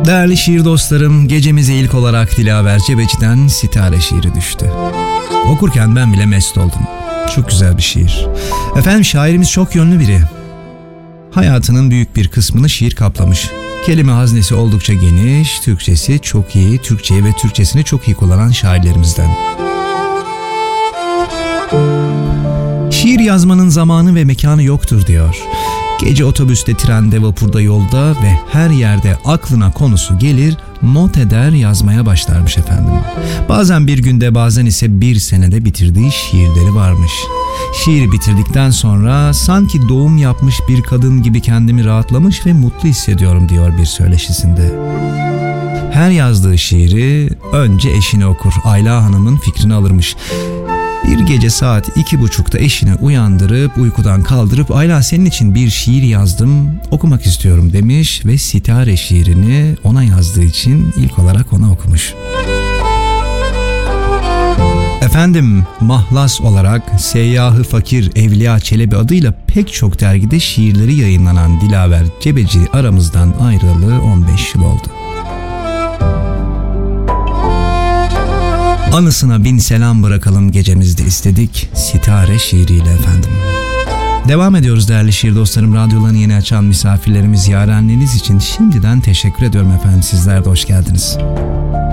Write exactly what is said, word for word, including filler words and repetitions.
Değerli şiir dostlarım, gecemize ilk olarak Dilaver Cebeci'den Sitare şiiri düştü. Okurken ben bile mest oldum. Çok güzel bir şiir. Efendim, şairimiz çok yönlü biri. Hayatının büyük bir kısmını şiir kaplamış. Kelime haznesi oldukça geniş, Türkçesi çok iyi, Türkçeyi ve Türkçesini çok iyi kullanan şairlerimizden. Şiir yazmanın zamanı ve mekanı yoktur diyor. Gece otobüste, trende, vapurda, yolda ve her yerde aklına konusu gelir, not eder, yazmaya başlarmış efendim. Bazen bir günde, bazen ise bir senede bitirdiği şiirleri varmış. Şiiri bitirdikten sonra sanki doğum yapmış bir kadın gibi kendimi rahatlamış ve mutlu hissediyorum diyor bir söyleşisinde. Her yazdığı şiiri önce eşine okur. Ayla Hanım'ın fikrini alırmış. Bir gece saat iki buçukta eşini uyandırıp uykudan kaldırıp "Ayla, senin için bir şiir yazdım, okumak istiyorum" demiş ve Sitare şiirini ona yazdığı için ilk olarak ona okumuş. Efendim, mahlas olarak Seyyahı Fakir Evliya Çelebi adıyla pek çok dergide şiirleri yayınlanan Dilaver Cebeci aramızdan ayrılalı on beş yıl oldu. Anısına bin selam bırakalım gecemizde istedik Sitare şiiriyle efendim. Devam ediyoruz değerli şiir dostlarım. Radyolarını yeni açan misafirlerimiz, yarenleriniz için şimdiden teşekkür ediyorum efendim. Sizler de hoş geldiniz.